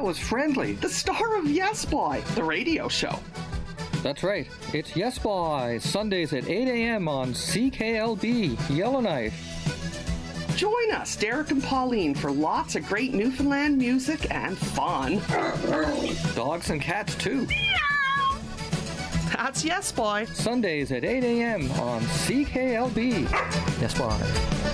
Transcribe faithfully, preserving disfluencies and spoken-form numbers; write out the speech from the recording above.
is Friendly, the star of Yes Boy, the radio show. That's right. It's Yes Boy, Sundays at eight a.m. on C K L B, Yellowknife. Join us, Derek and Pauline, for lots of great Newfoundland music and fun. Dogs and cats, too. That's Yes Boy. Sundays at eight a.m. on C K L B. Yes Boy.